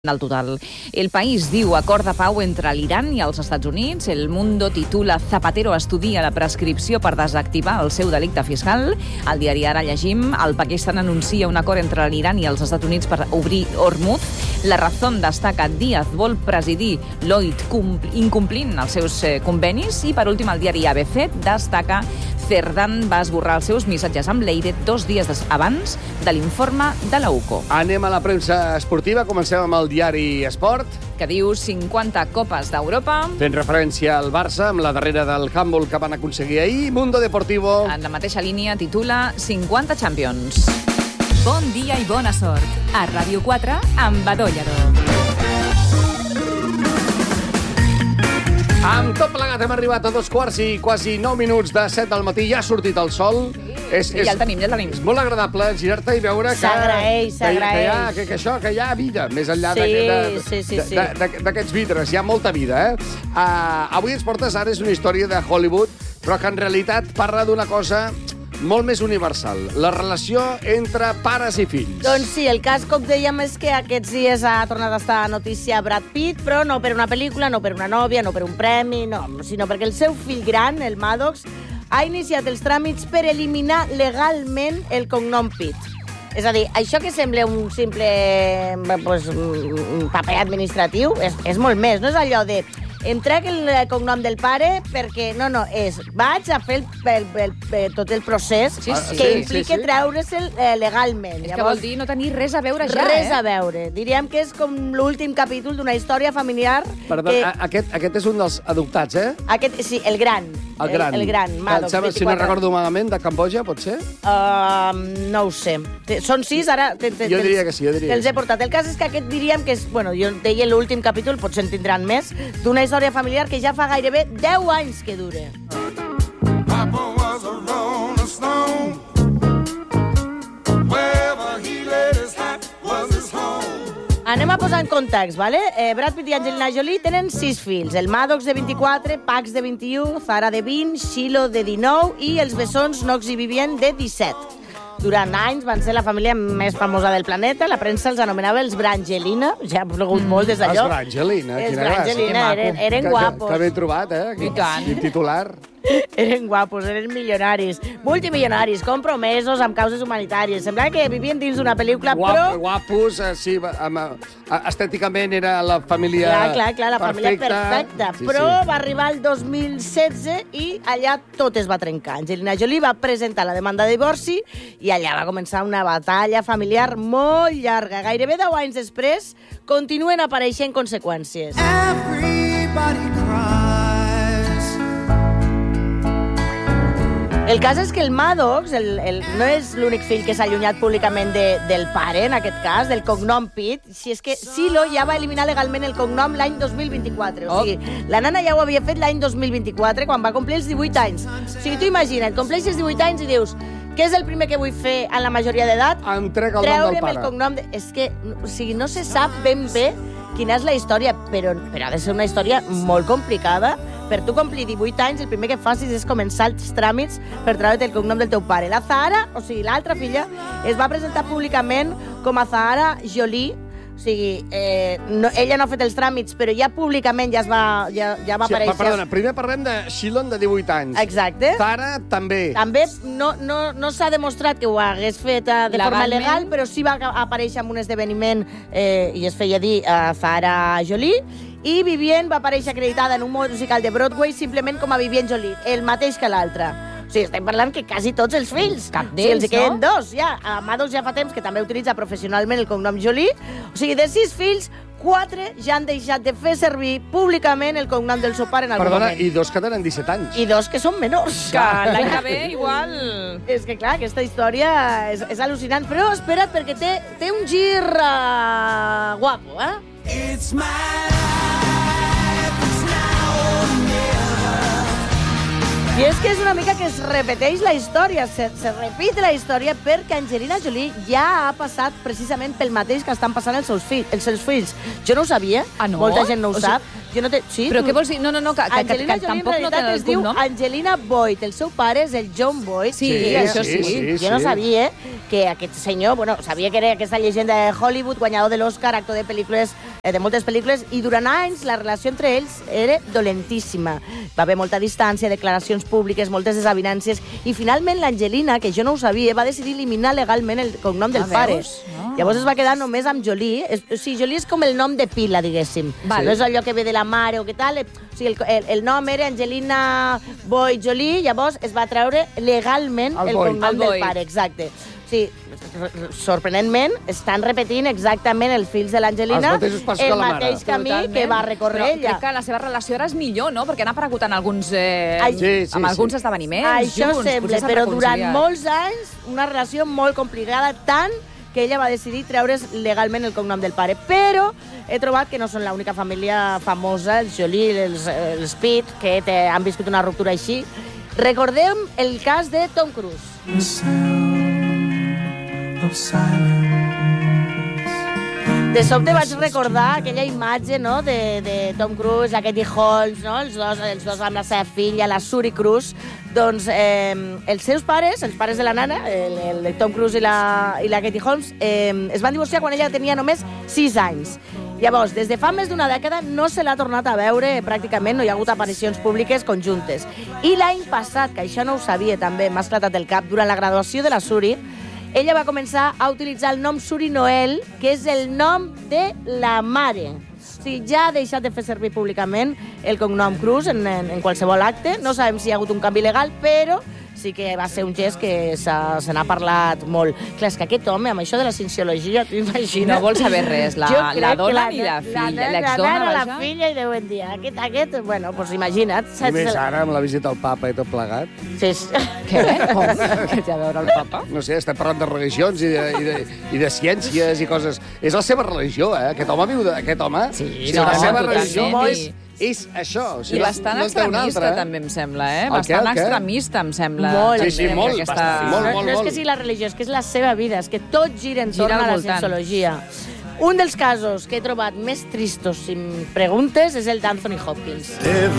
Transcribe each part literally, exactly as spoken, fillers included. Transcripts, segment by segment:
Al total. El País diu acord de pau entre l'Iran i els Estats Units. El Mundo titula Zapatero estudia la prescripció per desactivar el seu delicte fiscal. Al diari Ara llegim el Pakistan anuncia un acord entre l'Iran i els Estats Units per obrir Hormuz. La Razón destaca Díaz vol presidir l'O I T incomplint els seus convenis. I per últim el diari A B C destaca Cerdán va esborrar els seus missatges amb Leire dos dies abans de l'informe de la U C O. Anem a la premsa esportiva. Comencem amb el diari Esport, que diu cinquanta copes d'Europa. Fent referència al Barça, amb la darrera del handball que van aconseguir ahir. Mundo Deportivo. En la mateixa línia titula cinquanta Champions. Bon dia i bona sort. A Ràdio quatre, amb Badó Lledó. Amb tot plegat hem arribat a dos quarts i quasi nou minuts de set del matí. Ja ha sortit el sol. És, és, ja el tenim, ja el tenim. És molt agradable girar-te i veure que... S'agraeix, s'agraeix. Que, que, que, això, que hi ha vida, més enllà sí, d'aquests sí, sí, sí. d'aquests vidres. Hi ha molta vida, eh? Uh, avui ens portes, ara, és una història de Hollywood, però que en realitat parla d'una cosa molt més universal, la relació entre pares i fills. Doncs sí, el cas, com dèiem, és que aquests dies ha tornat a estar a notícia Brad Pitt, però no per una pel·lícula, no per una nòvia, no per un premi, no, sinó perquè el seu fill gran, el Maddox, ha iniciat els tràmits per eliminar legalment el cognom Pitt. És a dir, això que sembla un simple pues, un paper administratiu és, és molt més, no és allò de em trec el cognom del pare perquè, no, no, és, vaig a fer el, el, el, el, tot el procés sí, sí, que sí, implica sí, sí. treure'l eh, legalment. És Llavors, que vol dir no tenir res a veure ja, res eh? a veure. Diríem que és com l'últim capítol d'una història familiar. Perdó, que... aquest, aquest és un dels adoptats, eh? Aquest, sí, el gran. El gran. El, el gran, Maddox, sembla, si no recordo malament, de Cambodja, pot ser? Uh, no ho sé. Són sis, ara... Te, te, jo diria que sí, jo diria. Te'ls he portat. El cas és que aquest diríem que és... Bueno, jo deia l'últim capítol, potser en tindran més, d'una història familiar que ja fa gairebé deu anys que dura. Papa was a rolling stone. Wherever he laid his hat was his home. Anem a posar en context, ¿vale? Eh, Brad Pitt i Angelina Jolie tenen sis fills. El Maddox, de vint-i-quatre, Pax, de vint-i-u, Zara, de vint, Shiloh, de dinou, i els bessons Knox i Vivien, de disset. Durant anys van ser la família més famosa del planeta. La premsa els anomenava els Brangelina. Ja ha plogut molt des d'allò. Els Brangelina, els quina gràcia. Brangelina, eren, eren que, guapos. Que, que ben trobat, eh? I tant. Quin titular. Eren guapos, eren milionaris, multimilionaris, compromesos amb causes humanitàries. Semblava que vivien dins d'una pel·lícula, Guap, però... Guapos, eh, sí, amb, eh, estèticament era la família Clar, clar, clar, la perfecta. família perfecta. Sí, però sí. va arribar el dos mil setze i allà tot es va trencar. Angelina Jolie va presentar la demanda de divorci i allà va començar una batalla familiar molt llarga. Gairebé deu anys després continuen apareixent conseqüències. Everybody cries. El cas és que el Maddox el, el, no és l'únic fill que s'ha allunyat públicament de, del pare, en aquest cas, del cognom Pitt. Si és que Shiloh ja va eliminar legalment el cognom l'any dos mil vint-i-quatre. O sigui, oh. la nana ja ho havia fet l'any dos mil vint-i-quatre, quan va complir els divuit anys. O sigui, tu imagina't, compleixes divuit anys i dius què és el primer que vull fer en la majoria d'edat? Em trec el nom del Treure'm pare. el cognom de... És que, o sigui, no se sap ben bé quina és la història, però, però ha de ser una història molt complicada. Per tu complir divuit anys, el primer que facis és començar els tràmits per treure't el cognom del teu pare. La Zahara, o sigui, l'altra filla, es va presentar públicament com a Zahara Jolie. O sigui, eh, no, ella no ha fet els tràmits, però ja públicament ja, es va, ja, ja va Sí, aparèixer... perdona, primer parlem de Shiloh, de divuit anys. Exacte. Zara, també. També no, no, no s'ha demostrat que ho hagués fet eh, de forma Legalment. legal, però sí va aparèixer en un esdeveniment eh, i es feia dir a uh, Zahara Jolie, i Vivien va aparèixer acreditada en un musical de Broadway simplement com a Vivien Jolie, el mateix que l'altre. O sigui, estem parlant que quasi tots els fills. Cap d'ells, o sigui, els no? queden dos, ja. A Maddox ja fa temps que també utilitza professionalment el cognom Jolie. O sigui, de sis fills, quatre ja han deixat de fer servir públicament el cognom del seu pare en algun Perdona, moment. i dos que tenen disset anys. I dos que són menors. Que l'any que ve, igual... És que, clar, aquesta història és, és al·lucinant, però espera't, perquè té, té un gir uh, guapo, eh? It's my life, it's now or never. I és que és una mica que es repeteix la història, se, se repite la història perquè Angelina Jolie ja ha passat precisament pel mateix que estan passant els seus, fill, els seus fills. Jo no ho sabia, Ah, no? molta gent no ho O sap. Jo no te... sí, Però tu... què vols dir? No, no, no, que, que, que, Angelina que Jolie tampoc en no té realitat el es diu cognom. Angelina Boyd. El seu pare és el John Boyd. Sí, això sí. Ui, sí, jo no sí. sabia que aquest senyor, bueno, sabia que era aquesta llegenda de Hollywood, guanyador de l'Oscar, actor de pel·lícules de moltes pel·lícules, i durant anys la relació entre ells era dolentíssima. Va haver molta distància, declaracions públiques, moltes desavinences, i finalment l'Angelina, que jo no ho sabia, va decidir eliminar legalment el cognom del Ah, pare. veus? No. Llavors es va quedar només amb Jolie. Es, o sigui, Jolie és com el nom de pila, diguéssim. Vale. No és allò que ve de la mare o què tal. O sigui, el, el, el nom era Angelina Boyd Jolie, llavors es va treure legalment El el, Boyd. cognom El del Boyd. pare, exacte. Sí, sorprenentment, estan repetint exactament els fills de l'Angelina Els mateixos passos que el la mare. mateix camí Totalment. que va recórrer Però ella. crec que la seva relació ara és millor, no? Perquè han aparegut en alguns, eh, Ai, sí, sí, amb alguns sí. esdeveniments Això junts. sembla, potser s'han però durant reconciliat. molts anys una relació molt complicada, tant que ella va decidir treure's legalment el cognom del pare. Però he trobat que no són l'única família famosa, els Jolie, els, els Pitt, que te, han viscut una ruptura així. Recordem el cas de Tom Cruise. The sound of silence. De sobte vaig recordar aquella imatge, no?, de, de Tom Cruise, la Katie Holmes, no?, els dos, els dos amb la seva filla, la Suri Cruise. Doncs eh, els seus pares, els pares de la nana, el, el de Tom Cruise i la, i la Katie Holmes, eh, es van divorciar quan ella tenia només sis anys. Llavors, des de fa més d'una dècada no se l'ha tornat a veure pràcticament, no hi ha hagut aparicions públiques conjuntes. I l'any passat, que això no ho sabia també, m'ha esclatat el cap, durant la graduació de la Suri, ella va començar a utilitzar el nom Suri Noel, que és el nom de la mare. O sigui, ja ha deixat de fer servir públicament el cognom Cruz en, en, en qualsevol acte. No sabem si hi ha hagut un canvi legal, però sí que va ser un gest que se n'ha parlat molt. Clar, és que aquest home, amb això de la cienciologia, t'ho imagines? No vol saber res, la, Jo la crec que dona ni la filla, la, l'exdona, la, la vaja. filla i Déu en dia. Aquest, aquest, bueno, doncs imagina't. I saps? més ara, amb la visita al papa i tot plegat. Sí, sí. Què? Com? Que té a veure el papa? No sé, estem parlant de religions i de, i de, i de ciències i coses. És la seva religió, eh? Aquest home viu de... Aquest home... Sí, si no, la seva totalment. religió I- és, és això. O sigui, I no- bastant no en té una extremista, altra, eh? també, em sembla, eh? El què, Bastant el què? extremista, em sembla. Molt. Sí, sí, també, molt, aquesta- bastant, molt, no, molt, no és molt. que sigui la religió, és que és la seva vida, és que tot gira entorn Gira al a la voltant. cienciologia. Un dels casos que he trobat més tristos, si em preguntes, és el d'Anthony Hopkins.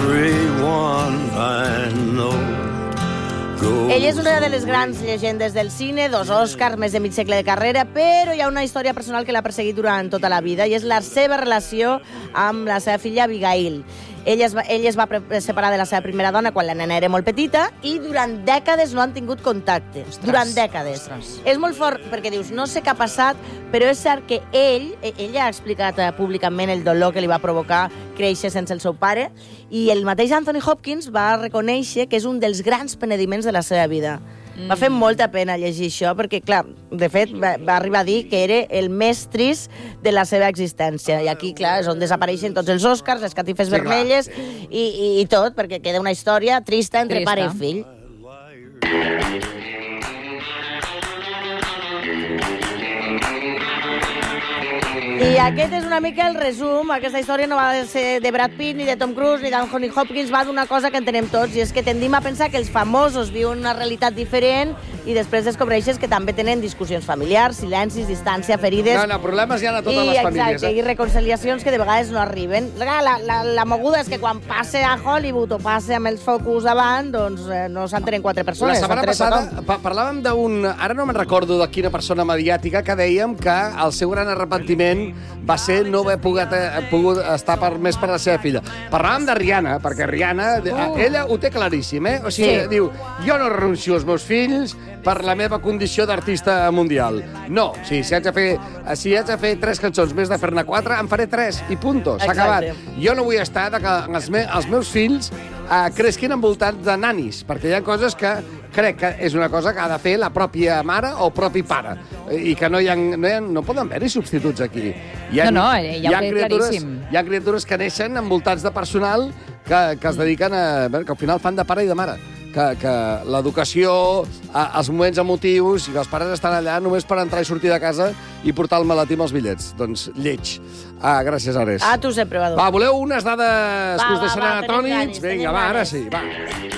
Everyone I know goes Ell és una de les grans llegendes del cine, dos Oscars, més de mig segle de carrera, però hi ha una història personal que l'ha perseguit durant tota la vida, i és la seva relació amb la seva filla Abigail. Ell es, va, ell es va pre- separar de la seva primera dona quan la nena era molt petita i durant dècades no han tingut contacte. Ostres, durant dècades. ostres. És molt fort perquè dius, no sé què ha passat, però és cert que ell, e- ell ha explicat eh, públicament el dolor que li va provocar créixer sense el seu pare, i el mateix Anthony Hopkins va reconèixer que és un dels grans penediments de la seva vida. Mm. Va fer molta pena llegir això, perquè, clar, de fet, va, va arribar a dir que era el més trist de la seva existència. I aquí, clar, és on desapareixen tots els Oscars, les catifes Sí, vermelles i, i, i tot, perquè queda una història trista entre Trista. pare i fill. I aquest és una mica el resum. Aquesta història no va ser de Brad Pitt, ni de Tom Cruise, ni d'Anthony Hopkins, va d'una cosa que entenem tots, i és que tendim a pensar que els famosos viuen una realitat diferent i després descobreixes que també tenen discussions familiars, silencis, distància, ferides... No, no, problemes hi ha a totes I, les famílies. exacte, Eh? i reconciliacions que de vegades no arriben. La, la, la, la moguda és que quan passe a Hollywood o passe amb els focus davant, doncs eh, no s'entenen quatre La persones. setmana s'entén passada tothom. pa parlàvem d'un... Ara no me'n recordo de quina persona mediàtica que dèiem que el seu gran arrepentiment va ser no haver pogut, eh, pogut estar per, més per la seva filla. Parlàvem de Rihanna, perquè Rihanna, uh. ella ho té claríssim, eh? O sigui, Sí. diu, jo no renuncio als meus fills per la meva condició d'artista mundial. No, o sigui, si haig de fer, si haig de fer tres cançons més de fer-ne quatre, en faré tres, i punto, s'ha acabat. Exacte. Jo no vull estar de que els, me els meus fills eh, cresquin envoltats de nanis, perquè hi ha coses que crec que és una cosa que ha de fer la pròpia mare o propi pare, i que no, hi ha, no, hi ha, no poden haver-hi substituts aquí. Hi No, no, ja ho té criatures, claríssim. hi ha criatures que neixen envoltats de personal que, que es dediquen a... bé, que al final fan de pare i de mare. Que, que l'educació, a- els moments emotius, i que els pares estan allà només per entrar i sortir de casa i portar el maletí amb els bitllets. Doncs lleig. Ah, gràcies, Ares. Ah, tu sempre, Badó. Va, voleu unes dades Va, que us va, deixaran va, tenim atònits? ganes, Vinga, tenim va, ara ganes. sí, va.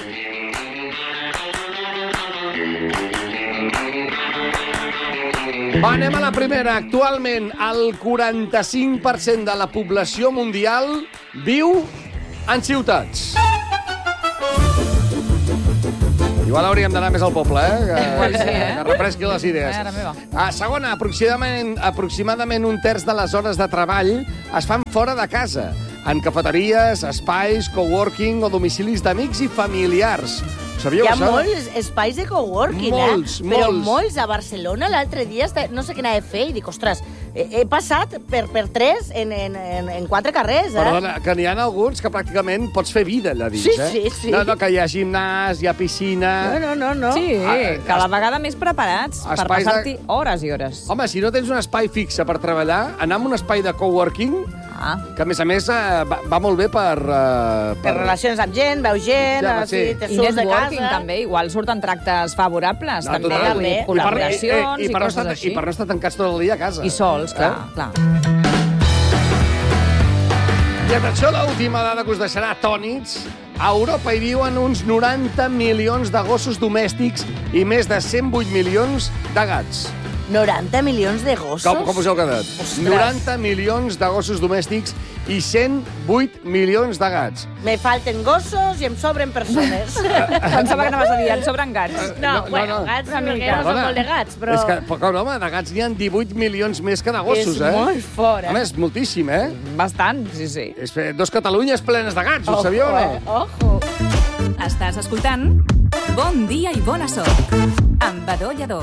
Va, anem a la primera. Actualment, el quaranta-cinc per cent de la població mundial viu en ciutats. Igual hauríem d'anar més al poble, eh? Que, Igual sí, eh? que refresqui les idees. Mare meva. Ah, segona, aproximadament, aproximadament un terç de les hores de treball es fan fora de casa, en cafeteries, espais, coworking o domicilis d'amics i familiars. Sabíeu Hi ha això? molts espais de coworking, Molts, eh? Però molts. molts. A Barcelona l'altre dia, no sé què anava a fer, i dic, ostres, he, he passat per, per tres en, en, en, en quatre carrers, eh? Perdona, que n'hi ha alguns que pràcticament pots fer vida allà dins, Sí, eh? sí, sí. No, no, que hi ha gimnàs, hi ha piscina... No, no, no, no. Sí, Ah, cada vegada més preparats per espais de- passar-t'hi hores i hores. Home, si no tens un espai fixe per treballar, anar a un espai de coworking, Ah. que a més a més eh, va, va molt bé per... Uh, Per relacions amb gent, veus gent, Ja, ja, sí. sí, te I surts de networking, casa... també. Igual surten tractes favorables, No, també. total. Vull dir, I per- col·laboracions i, i, i, per no coses estar, així. I per no estar tancats tot el dia a casa. I sols, clar, Eh? clar. I atenció a l'última dada que us deixarà atònits. A Europa hi viuen uns noranta milions de gossos domèstics i més de cent vuit milions de gats. noranta milions de gossos? Com, com us heu quedat? Ostres. noranta milions de gossos domèstics i cent vuit milions de gats. Me falten gossos i em sobren persones. Pensava que anaves a dir, et sobren gats. No, no, bueno, no. gats, Una perquè mica. no són molt de gats, però... És que, però, home, de gats n'hi ha divuit milions més que de gossos, és eh? molt fort, eh? A més, moltíssim, eh? Bastant, sí, sí. És fer dos Catalunyes plenes de gats, ho Ojo, sabíeu o no? eh? Ojo. Estàs escoltant Bon dia i bona sort amb Badó Lledó.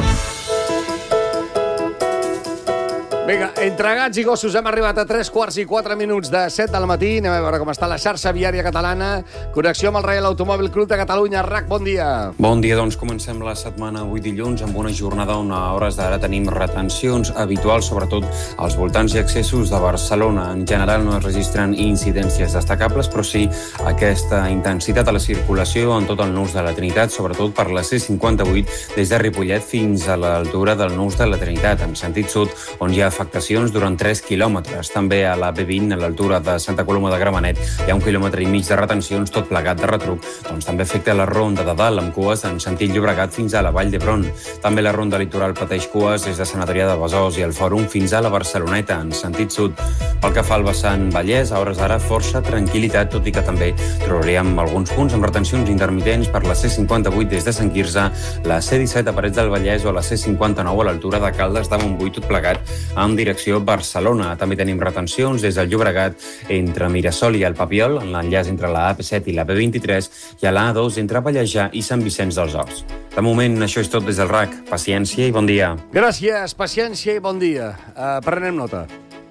Vinga, entre gats i gossos hem arribat a tres quarts i quatre minuts de set del matí. Anem a veure com està la xarxa viària catalana. Connexió amb el Reial Automòbil Club de Catalunya. R A C, bon dia. Bon dia, doncs comencem la setmana avui dilluns amb una jornada on a hores d'ara tenim retencions habituals, sobretot als voltants i accessos de Barcelona. En general no es registren incidències destacables, però sí aquesta intensitat a la circulació en tot el nus de la Trinitat, sobretot per la C cinquanta-vuit des de Ripollet fins a l'altura del nus de la Trinitat, en sentit sud, on hi ha afectacions durant tres quilòmetres. També a la B vint, a l'altura de Santa Coloma de Gramenet, hi ha un quilòmetre i mig de retencions, tot plegat de retruc. Doncs també afecta la ronda de dalt, amb cues en sentit Llobregat fins a la Vall d'Hebron. També la ronda litoral pateix cues des de Sant Adrià de Besòs i el Fòrum fins a la Barceloneta, en sentit sud. Pel que fa al vessant Vallès, a hores d'ara força tranquil·litat, tot i que també trobaríem alguns punts amb retencions intermitents per la C cinquanta-vuit des de Sant Quirze, la C disset a Parets del Vallès o la C cinquanta-nou a l'altura de Caldes de Montbui, tot plegat en direcció Barcelona. També tenim retencions des del Llobregat entre Mirasol i el Papiol, en l'enllaç entre la A P set i la B vint-i-tres, i a la A dos entre Pallejà i Sant Vicenç dels Horts. De moment, això és tot des del R A C. Paciència i bon dia. Gràcies, paciència i bon dia. Uh, prenem nota.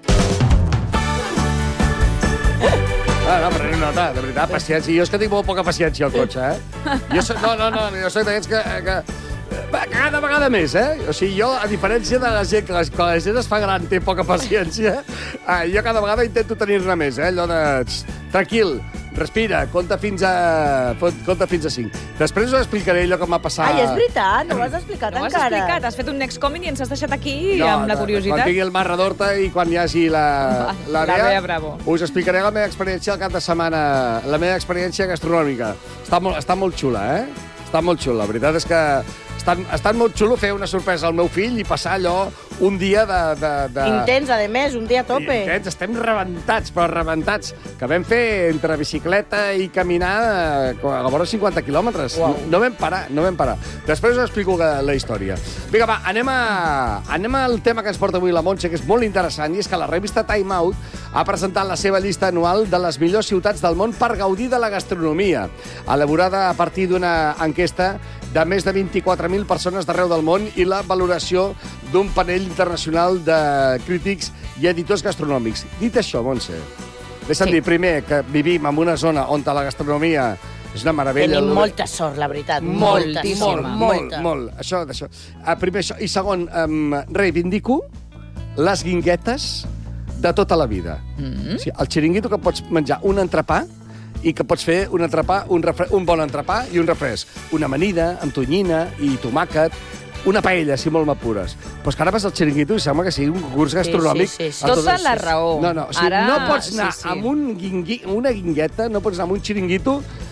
No, no, prenem nota, de veritat, paciència. Jo és que tinc molt poca paciència al cotxe, eh? Jo soc, no, no, no, jo soc d'aquests que, que... Cada vegada més, eh? O sigui, jo, a diferència de la gent, que la, quan la gent es fa gran té poca paciència, eh, jo cada vegada intento tenir-ne més, eh? Allò de... Tranquil, respira, compta fins a, compta fins a cinc. Després us explicaré allò que m'ha passat... Ai, és veritat, no ho has explicat No ho has encara. explicat, has fet un next comment i ens has deixat aquí amb la curiositat. Quan tingui el Marra d'Horta i quan hi hagi la, la, La Bea, Bea Bravo. us explicaré la meva experiència al cap de setmana, la meva experiència gastronòmica. Està molt, està molt xula, eh? Està molt xula. La veritat és que està, està molt xulo fer una sorpresa al meu fill i passar allò un dia de... de, de... Intens, a més, un dia a tope. Intens, estem rebentats, però rebentats. Que vam fer entre bicicleta i caminar eh, a vora cinquanta quilòmetres. Uau. No vam parar, no vam parar. Després us explico la, la història. Vinga, va, anem, a, anem al tema que ens porta avui la Montse, que és molt interessant, i és que la revista Time Out ha presentat la seva llista anual de les millors ciutats del món per gaudir de la gastronomia, elaborada a partir d'una enquesta de més de vint-i-quatre mil persones d'arreu del món i la valoració d'un panell internacional de crítics i editors gastronòmics. Dit això, Montse, deixa'm Sí. dir primer que vivim en una zona on la gastronomia és una meravella. Tenim molta sort, la veritat. Molt, molta molt, sort, molt, molta. molt. Això, d'això. Uh, primer això. I segon, um, reivindico les guinguetes de tota la vida. Mm-hmm. O sigui, el xiringuito que pots menjar un entrepà i que pots fer un entrepà, un, refre... un bon entrepà i un refresc. Una amanida amb tonyina i tomàquet, una paella, si molt m'apures. Però és que ara vas al xiringuito i sembla que sigui un concurs gastronòmic. sí, sí, sí. a tot Tota el- la raó. No, no, o sigui, Ara- no pots anar sí, sí. amb un guingui... una guingueta, no pots anar amb un xiringuito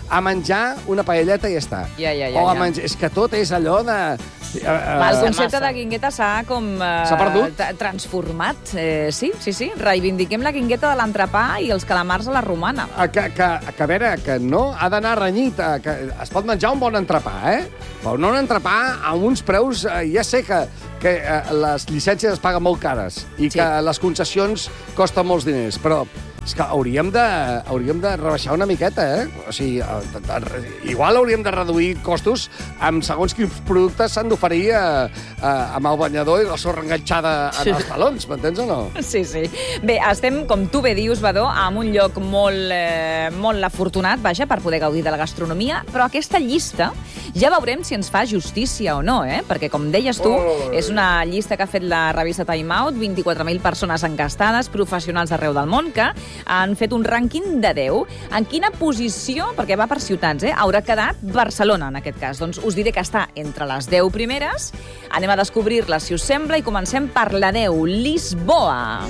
a menjar una paelleta i ja està. Ja, ja, ja, o a ja. menjar... És que tot és allò de... Uh, El concepte de guingueta s'ha com... Uh, S'ha perdut? tra- transformat. Eh, sí, sí, sí. Reivindiquem la guingueta de l'entrepà i els calamars a la romana. Que, que, que, a veure, que no ha d'anar renyit, eh, que es pot menjar un bon entrepà, eh? Però no un entrepà a uns preus... Eh, ja sé que, que eh, les llicències es paguen molt cares i Sí. que les concessions costen molts diners, però és que hauríem de, hauríem de rebaixar una miqueta, eh? O sigui, eh, de- de- igual hauríem de reduir costos amb segons quins productes s'han d'oferir eh, eh, amb el banyador i la sorra enganxada en els talons, m'entens o no? Sí, sí. Bé, estem, com tu bé dius, Badó, en un lloc molt, eh, molt afortunat, vaja, per poder gaudir de la gastronomia, però aquesta llista ja veurem si ens fa justícia o no, eh? Perquè, com deies tu, Oh. és una llista que ha fet la revista Time Out, vint-i-quatre mil persones encastades, professionals d'arreu del món, que han fet un rànquing de deu. En quina posició, perquè va per ciutats, eh, haurà quedat Barcelona, en aquest cas? Doncs us diré que està entre les deu primeres. Anem a descobrir-la, si us sembla, i comencem per la deu, Lisboa.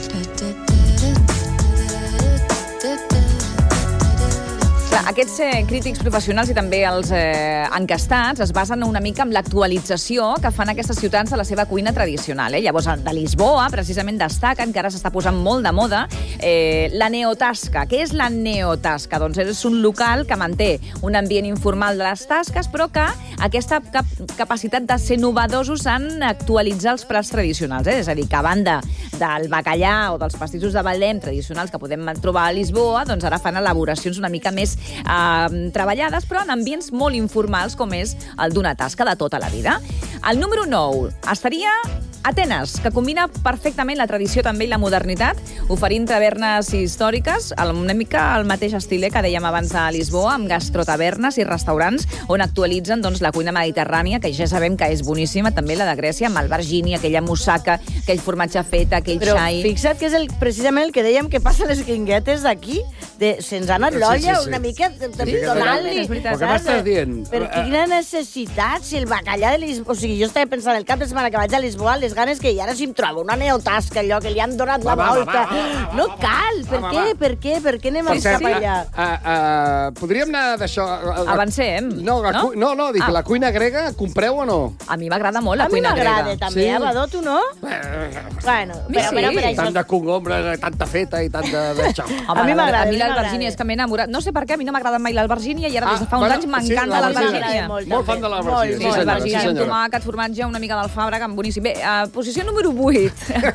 Clar, aquests eh, crítics professionals i també els eh, encastats es basen una mica en l'actualització que fan aquestes ciutats de la seva cuina tradicional. Eh? Llavors, el de Lisboa, precisament, destaca, encara s'està posant molt de moda, eh, la neotasca. Què és la neotasca? Doncs és un local que manté un ambient informal de les tasques, però que aquesta cap capacitat de ser novedosos en actualitzar els plats tradicionals. Eh? És a dir, que a banda del bacallà o dels pastissos de Belém tradicionals que podem trobar a Lisboa, doncs ara fan elaboracions una mica més eh, treballades, però en ambients molt informals, com és el d'una tasca de tota la vida. El número nou estaria Atenes, que combina perfectament la tradició també i la modernitat, oferint tavernes històriques, una mica el mateix estil que dèiem abans a Lisboa, amb gastrotavernes i restaurants on actualitzen doncs, la cuina mediterrània, que ja sabem que és boníssima, també la de Grècia, amb el vergini, aquella moussaka, aquell formatge fet, aquell Però xai... fixa't que és el, precisament el que dèiem que passa a les guinguetes d'aquí, de, se'ns ha anat Sí, l'olla sí, sí. una mica sí, donant-li. és veritat. Però què m'estàs dient? Per quina necessitat, si el bacallà de Lisboa... O sigui, jo estava pensant el cap de setmana que vaig a Lisboa, les ganes que hi ha, ara si em trobo una neotasca, allò que li han donat la Va, va, volta. va, va, va, va, No va, cal, per va, què, va. per què, per què anem Per a cert, cap allà? uh, uh, podríem anar d'això... Uh, Avancem, No, la no? cu- no, no, dic, Ah. la cuina grega, compreu o no? A mi m'agrada molt la A mi cuina m'agrada grega. també, Sí. eh, Badó, tu no? Bueno, Mi però, sí. però per això... Tant de cogombres, tanta feta i tant de... de xau. Home, A mi m'agrada, A a mi mi l'albergínia m'agrada. és que m'he enamorat. No sé per què, a mi no m'agrada mai l'albergínia i ara des de fa uns bueno, anys sí, m'encanta l'albergínia. l'albergínia. Molt, Molt fan de també. l'albergínia, Molt, sí, Sí, molt. senyora, l'albergínia sí, amb senyora. tomàquet, formatge, una mica d'alfàbrega, boníssim. Bé, uh, posició número vuit,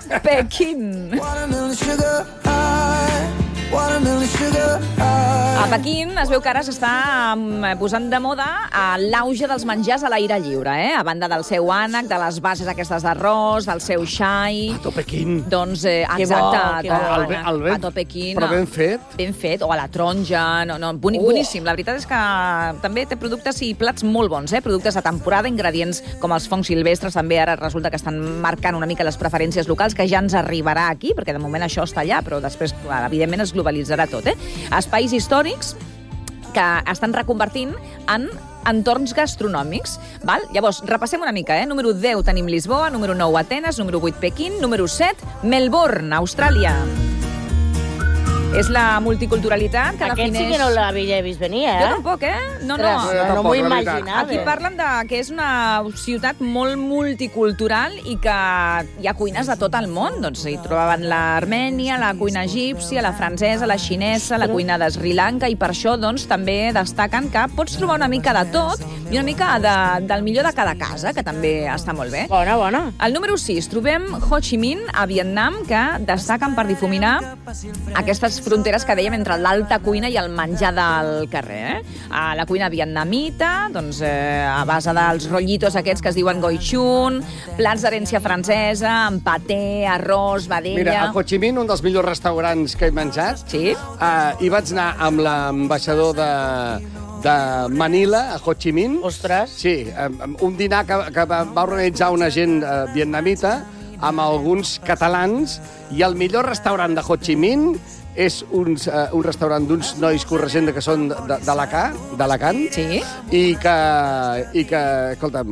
Pequín. Watermelon sugar high, watermelon sugar high. A Pequín es veu que ara s'està um, posant de moda a l'auge dels menjars a l'aire lliure, eh? A banda del seu ànec, de les bases aquestes d'arròs, del seu xai... Pato Pequín. Doncs, eh, Que bo, exacte, que bo. El, ben, el ben, Pato Pequín. però ben fet. Ben fet, o a la taronja, no, no, boni, Oh. boníssim. La veritat és que també té productes i plats molt bons, eh? Productes de temporada, ingredients com els fongs silvestres, també ara resulta que estan marcant una mica les preferències locals, que ja ens arribarà aquí, perquè de moment això està allà, però després, evidentment, es globalitzarà tot, eh? Espais històrics que estan reconvertint en entorns gastronòmics. Val? Llavors, repassem una mica. Eh? Número deu tenim Lisboa, número nou Atenes, número vuit Pequín, número set Melbourne, Austràlia. És la multiculturalitat que Aquest defineix... sí que no l'havia vist venir, eh? Jo tampoc, eh? No, no. Ostres, Jo no tampoc, m'ho la veritat. imaginava. Aquí parlen de que és una ciutat molt multicultural i que hi ha cuines de tot el món. Doncs hi trobaven l'Armènia, la cuina egípcia, la francesa, la xinesa, la cuina de Sri Lanka, i per això doncs, també destaquen que pots trobar una mica de tot i una mica de, del millor de cada casa, que també està molt bé. Bona, bona. Al número sis trobem Ho Chi Minh, a Vietnam, que destaquen per difuminar aquestes fronteres que dèiem entre l'alta cuina i el menjar del carrer. Eh? A la cuina vietnamita, doncs, eh, a base dels rotllitos aquests que es diuen goichun, plats d'herència francesa, amb paté, arròs, vedella... Mira, a Ho Chi Minh, un dels millors restaurants que he menjat, Sí? uh, hi vaig anar amb l'ambaixador de, de Manila, a Ho Chi Minh. Ostres. Sí, um, un dinar que, que va va organitzar una gent uh, vietnamita amb alguns catalans, i el millor restaurant de Ho Chi Minh és uns, uh, un restaurant d'uns nois corregent que són d'Alacant, d'Alacant, Sí? i que, i que, escolta'm,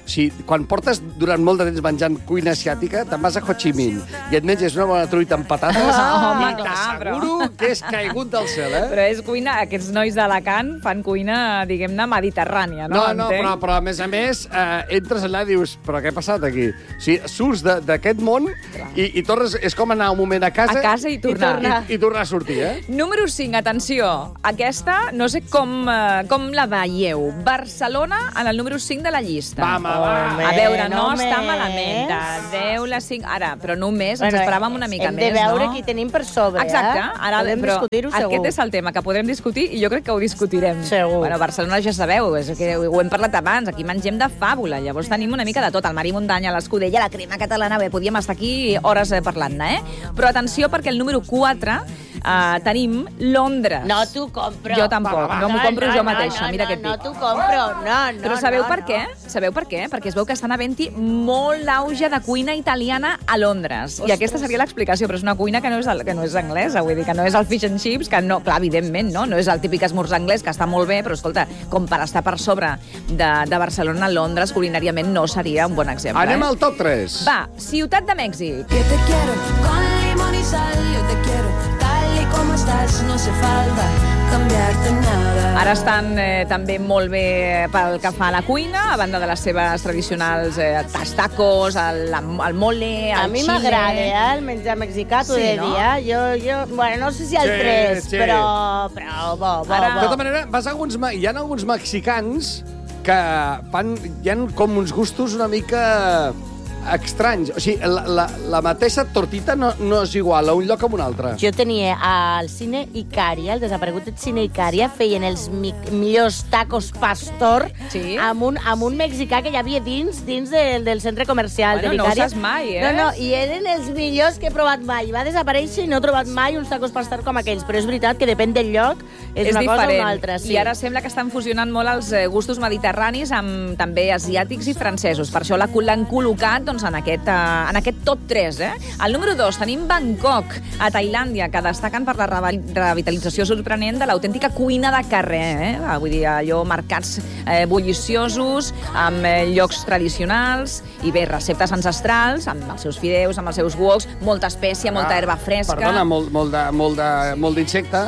O sigui, quan portes durant molt de temps menjant cuina asiàtica, te'n vas a Ho Chi Minh i et menges una bona truita amb patates Ah, home, i clar, t'asseguro que és caigut del cel, eh? Però és cuina, aquests nois d'Alacant fan cuina, diguem-ne, mediterrània, no? No, no, Entenc? però, però a més a més, eh, entres allà i dius, però què ha passat aquí? O sigui, surts de- d'aquest món i, i tornes, és com anar un moment a casa, A casa i tornar. i, i tornar a sortir, eh? Número cinc, atenció. Aquesta, no sé com, eh, com la veieu. Barcelona en el número cinc de la llista. Va, home, va. Home, A veure, no només. està malament. De deu la cinc... Ara, però només, ens Bueno, esperàvem una mica hem més, de veure no? qui tenim per sobre, Exacte. eh? Ara, Podem però discutir-ho segur. Aquest és el tema, que podrem discutir i jo crec que ho discutirem. Segur. Bueno, Barcelona ja sabeu, és que ho hem parlat abans, aquí mengem de fàbula, llavors tenim una mica de tot, el mar i muntanya, l'escudella, la crema catalana, bé, podíem estar aquí hores eh, parlant-ne, eh? Però atenció, perquè el número quatre eh, tenim Londres. No t'ho compro. Jo tampoc, no m'ho compro jo mateixa, no, mira no, què et no dic. t'ho compro, no, no. Però sabeu no, per no. què? Sabeu per què? Perquè es veu que estan havent-hi molt l'auge de cuina italiana a Londres. I aquesta seria l'explicació, però és una cuina que no és, el, que no és anglesa, vull dir, que no és el fish and chips, que no, clar, evidentment, no? No és el típic esmorzar anglès, que està molt bé, però escolta, com per estar per sobre de, de Barcelona a Londres, culinàriament no seria un bon exemple. Anem eh? al top tres. Va, Ciutat de Mèxic. Que te quiero con limón y sal, yo te quiero tal y como estás, no hace falta cambiarte nada. Ara estan eh, també molt bé pel que fa a la cuina, a banda de les seves tradicionals eh, tacos, el, el mole, el A mi chile... m'agrada, eh, el menjar mexicà, t'ho Sí, he de no? dir, eh? Jo, jo, bueno, no sé si el Sí, tres, sí. però, però bo, bo, Ara- De tota bo. manera, vas a alguns, me- hi ha alguns mexicans que fan, hi ha com uns gustos una mica estranys. O sigui, la, la, la mateixa tortita no, no és igual a un lloc que a un altre. Jo tenia al cine Icària, el desaparegut cine Icària, feien els mi millors tacos pastor Sí? amb, un, amb un mexicà que hi havia dins dins del, del centre comercial Bueno, de no ho l'Icària. saps mai, eh? No, no, i eren els millors que he provat mai. Va desaparèixer i no he trobat mai uns tacos pastor com aquells, però és veritat que depèn del lloc, és, és una diferent. cosa o una altra. Sí. I ara sembla que estan fusionant molt els eh, gustos mediterranis amb també asiàtics i francesos. Per això la- l'han col·locat doncs, en, aquest, eh, en aquest top tres. Eh? Al número dos tenim Bangkok, a Tailàndia, que destaquen per la re- revitalització sorprenent de l'autèntica cuina de carrer. Eh? Ah, Vull dir, allò, mercats eh, bulliciosos, amb eh, llocs tradicionals, i bé, receptes ancestrals, amb els seus fideus, amb els seus woks, molta espècia, molta herba fresca. Perdona, molt, molt de- molt de- molt d'insecte.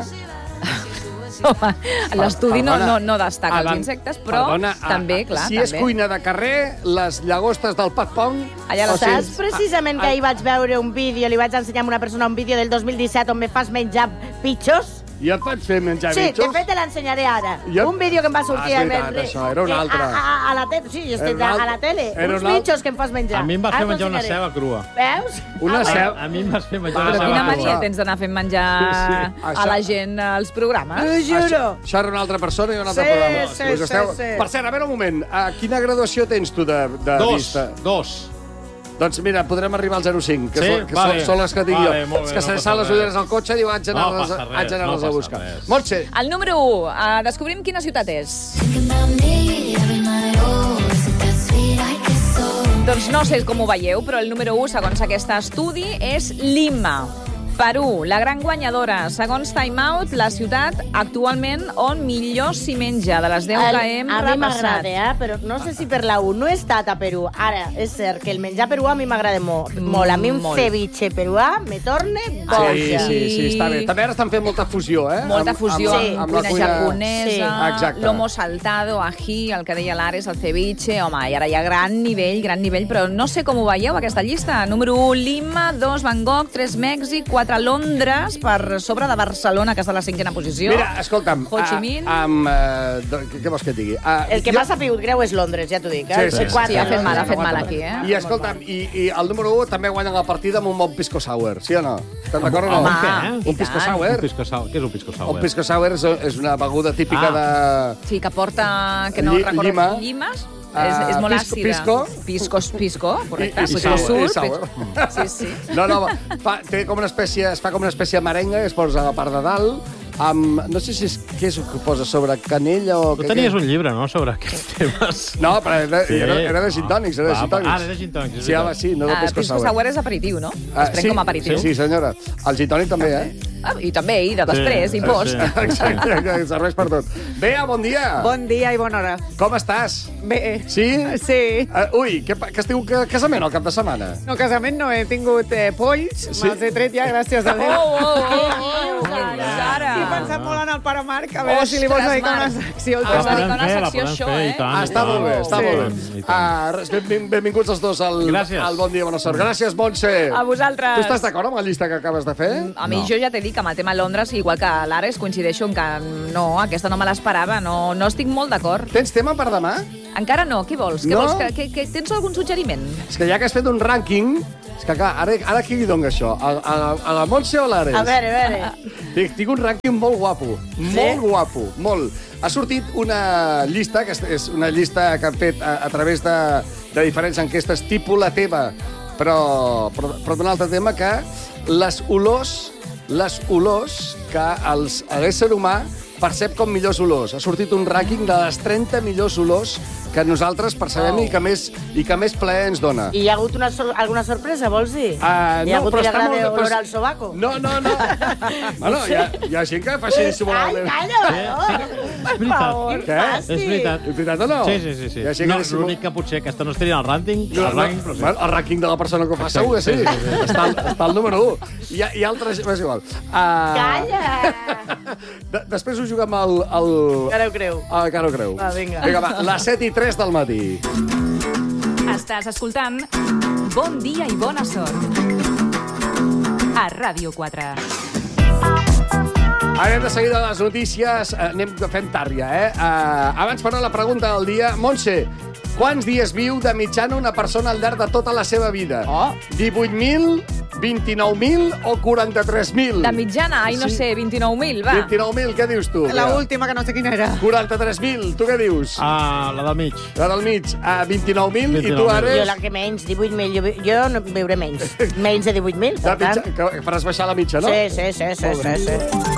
Home, l'estudi no, Perdona. no, no destaca Ah, els van- insectes, però perdona, ah, també, ah, clar, si també. és cuina de carrer, les llagostes del patpong... Allà o les sigui, Saps precisament que ahir vaig veure un vídeo, li vaig ensenyar a una persona un vídeo del dos mil disset on me fas menjar pitxos? Ja et vaig fer menjar Sí, de bitxos? fet te l'ensenyaré ara. Jo- Un vídeo que em va sortir Ah, és a veritat, ver- això, era un eh, altre. A, a, a la tele, sí, Era este, un a, altre. a la tele. Era Uns un altre. bitxos que em fas menjar. A mi em vas Ara fer menjar una t'ensenyaré. ceba crua. Veus? Una Ah, ceba. A mi em vas fer menjar Va, una Però va, quina ceba va, mania crua. tens d'anar fent menjar Sí, sí. a Això- la gent als programes? T'ho Això, juro. això era una altra persona i un altre Sí, programa. sí, Us sí, sí. Per cert, a veure un moment, a quina graduació tens tu de, de Dos, vista? dos. Doncs mira, podrem arribar al zero coma cinc, que, Sí? són, que Vale. són, són les que tinc Vale, jo. molt bé, És que no se passa salen les res. ulleres al cotxe i diu, haig No d'anar-les passa haig res, d'anar-les no a passa buscar. res. Montse, El número u, uh, descobrim quina ciutat és. Thinking about me every night, oh, is it that sweet I guess so? Doncs no sé com ho veieu, però el número u, segons aquest estudi, és Lima. Perú, la gran guanyadora. Segons Time Out, la ciutat actualment on millor s'hi menja, de les deu El- que hem a mi repassat. m'agrada, eh? Però no sé si per la U. No he estat a Perú. Ara, és cert que el menjar peruà a mi m'agrada molt. molt. A mi un Molt. ceviche peruà me torna sí, boja. sí, sí, està bé. També ara estan fent molta fusió, eh? Molta Amb- fusió amb, amb, amb, cuina la cuina japonesa, Sí. Exacte. lomo saltado, ají, el que deia l'Ares, el ceviche, home, i ara hi ha gran nivell, gran nivell, però no sé com ho veieu, aquesta llista. Número u, Lima, dos, Bangkok, tres, Mèxic, quatre, Londres, per sobre de Barcelona, que està a la cinquena posició. Mira, escolta'm, Ho Chi Minh. a- amb, eh, do- què, què vols que et digui? Uh, El que m'ha sapigut greu és Londres, ja t'ho dic. Eh? Sí, sí, El quatre, sí, ha fet mal, ha Londres. fet mal aquí, eh? I escolta'm, i, i el número u també guanya la partida amb un bon pisco sour, sí o no? Te'n recordes o no? Home, què? i Un pisco tant. sour. Un pisco sour. Què és un pisco sour? Un pisco sour és, és una beguda típica Ah. de... Sí, que porta... Que no Lli- recordo... llima. Llimes? Ah, és, és molt pisco- àcida. pisco. Pisco, és pisco, correcte. I- i Pisco sour, sur, i sour. pis- Sí, sí. No, no, fa, té com una espècie, es fa com una espècie de merenga, es posa a la part de dalt, amb... No sé si és, què és el que posa, sobre canella o... Tu què, tenies què? un llibre, no?, sobre aquests temes. No, però era, Sí. era, era de gintònics, era de Ah, gintònics. ah, era de gintònics, és Sí, home, veritat. sí, no de Ah, pisco pisco sour. sour és aperitiu, no? Ah, Es pren com a aperitiu. Sí, sí, senyora. El gintònic també, eh? Ah, I també, i de després, Sí, i post. sí. Exacte, serveix per tot. Bea, bon dia. Bon dia i bona hora. Com estàs? Bé. Sí? Sí. Uh, ui, que, que estiu que, casament al cap de setmana? No, casament no he tingut eh, polls, Sí? me'ls he tret ja, gràcies a Déu. Oh, oh, oh, oh, Sara. He pensat molt en el pare Marc, a veure Ostres, si li vols dedicar Marc. una secció. al Ah, teu va dedicar podem una fer, la secció podem això, fer, eh? i tant. Ah, està molt bé, està Sí. molt bé. I tant. Ah, res, ben, ben, benvinguts els dos al, Gràcies. al Bon Dia, Bona Sort. Gràcies, Montse. A vosaltres. Tu estàs d'acord amb la llista que acabes de fer? A mi No. jo ja t'he dit que amb el tema Londres, igual que l'Ares, coincideixo en que no, aquesta no me l'esperava, no, no estic molt d'acord. Tens tema per demà? Encara no, què vols? Què No? vols? Que, que, que, tens algun suggeriment? És que ja que has fet un rànquing, és que clar, ara, ara qui li dona això? A, a, a la Montse o a l'Ares? A veure, a veure. Tinc, tinc un rànquing molt guapo, molt guapo, molt. Ha sortit una llista, que és- és una llista que han fet a, a través de, de diferents enquestes, tipus la teva, però, però, però d'un altre tema, que les olors, les olors que els- l'ésser humà percep com millors olors. Ha sortit un rànquing de les trenta millors olors que nosaltres percebem Oh. i, que més, i que més plaer ens dona. I hi ha hagut una sor alguna sorpresa, vols dir? Uh, Hi ha hagut però qui li està agrada molt- olor però- al sobaco? No, no, no. bueno, hi ha, hi ha gent que fa així Ai, dissimuladament. calla, no. És Per veritat. favor, Què? fàstic. És veritat. És veritat o no? Sí, sí, sí. sí. Hi ha gent No, que dissimula- l'únic que potser aquesta no estaria al rànquing, No, al no, rànquing, però sí. bueno, el rànquing de la persona que ho fa Exacte, segur que sí. sí, sí, sí. Està, al, està al número un. Hi ha, hi ha altres... És igual. Uh, Calla! de, després ho juguem al... al... Ara ho creu. al Caro Creu. Va, vinga. Vinga, va, les set i tres del matí. Estàs escoltant Bon dia i bona sort. A Ràdio quatre. Anem de seguida a les notícies. Eh, Anem fent tàrria, eh? Uh, abans, però, la pregunta del dia. Montse, quants dies viu de mitjana una persona al llarg de tota la seva vida? Oh. divuit mil, vint-i-nou mil o quaranta-tres mil? De mitjana, ai, no Sí. sé, vint-i-nou mil, va. vint-i-nou mil, què dius tu? La Bea? última, que no sé quina era. quaranta-tres mil, tu què dius? Ah, la del mig. La del mig, a vint-i-nou mil, i tu, vint-i-nou mil. Ares? Jo la que menys, divuit mil. Jo, jo no viuré menys. Menys de divuit mil, De per mitja, tant. que faràs baixar la mitja, no? Sí, sí, sí, sí, Molt bé. sí, sí.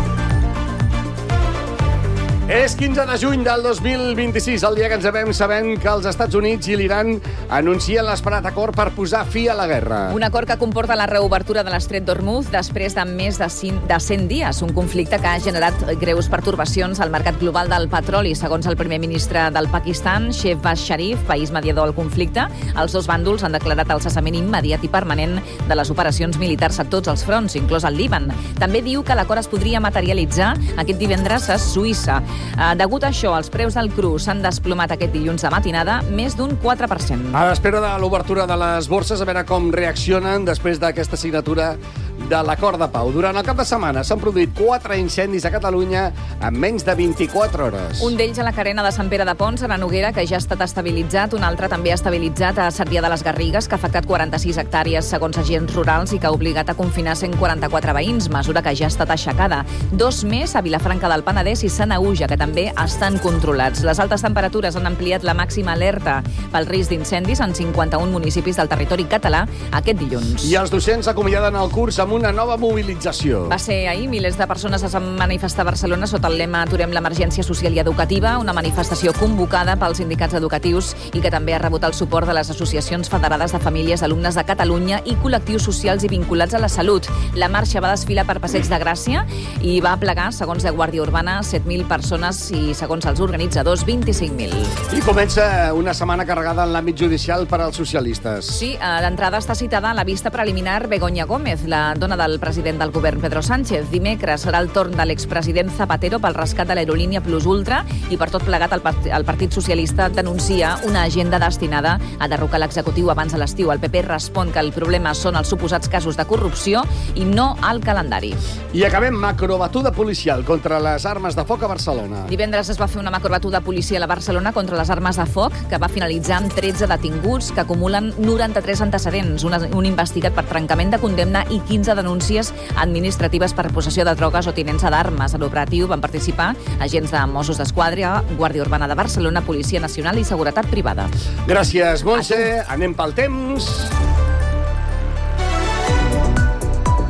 És quinze de juny del dos mil vint-i-sis, el dia que ens devem sabent que els Estats Units i l'Iran anuncien l'esperat acord per posar fi a la guerra. Un acord que comporta la reobertura de l'estret d'Hormuz després de més de cent dies, un conflicte que ha generat greus pertorbacions al mercat global del petroli. Segons el primer ministre del Pakistan, Shehbaz Sharif, país mediador al conflicte, els dos bàndols han declarat el cessament immediat i permanent de les operacions militars a tots els fronts, inclòs el Líban. També diu que l'acord es podria materialitzar aquest divendres a Suïssa. Eh, degut a això, els preus del cru s'han desplomat aquest dilluns de matinada més d'un quatre per cent. A l'espera de l'obertura de les borses, a veure com reaccionen després d'aquesta signatura de l'acord de pau. Durant el cap de setmana s'han produït quatre incendis a Catalunya en menys de vint-i-quatre hores. Un d'ells a la carena de Sant Pere de Pons, a la Noguera, que ja ha estat estabilitzat. Un altre també estabilitzat a Cervià de les Garrigues, que ha afectat quaranta-sis hectàrees segons agents rurals i que ha obligat a confinar cent quaranta-quatre veïns, mesura que ja ha estat aixecada. Dos més a Vilafranca del Penedès i Sanaüja, que també estan controlats. Les altes temperatures han ampliat la màxima alerta pel risc d'incendis en cinquanta-un municipis del territori català aquest dilluns. I els docents acomiaden el curs amb una nova mobilització. Va ser ahir, milers de persones es van manifestar a Barcelona sota el lema Aturem l'emergència social i educativa, una manifestació convocada pels sindicats educatius i que també ha rebut el suport de les associacions federades de famílies alumnes de Catalunya i col·lectius socials i vinculats a la salut. La marxa va desfilar per Passeig de Gràcia i va plegar, segons de Guàrdia Urbana, set mil persones i, segons els organitzadors, vint-i-cinc mil. I comença una setmana carregada en l'àmbit judicial per als socialistes. Sí, eh, d'entrada està citada a la vista preliminar Begoña Gómez, la dona del president del govern Pedro Sánchez. Dimecres serà el torn de l'expresident Zapatero pel rescat de l'aerolínia Plus Ultra i per tot plegat el, part el Partit Socialista denuncia una agenda destinada a derrocar l'executiu abans de l'estiu. El P P respon que el problema són els suposats casos de corrupció i no el calendari. I acabem macrobatuda policial contra les armes de foc a Barcelona. Divendres es va fer una macrobatuda policial a Barcelona contra les armes de foc que va finalitzar amb tretze detinguts que acumulen noranta-tres antecedents, un, un investigat per trencament de condemna i quinze denúncies administratives per possessió de drogues o tinença d'armes. A l'operatiu van participar agents de Mossos d'Esquadra, Guàrdia Urbana de Barcelona, Policia Nacional i Seguretat Privada. Gràcies, Montse. Anem pel temps.